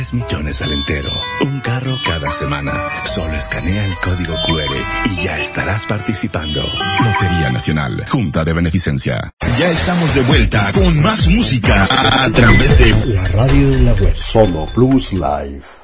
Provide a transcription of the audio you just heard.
3 millones al entero. Un carro cada semana. Solo escanea el código QR y ya estarás participando. Lotería Nacional, Junta de Beneficencia. Ya estamos de vuelta con más música a través de la radio de la web. Solo Plus Live.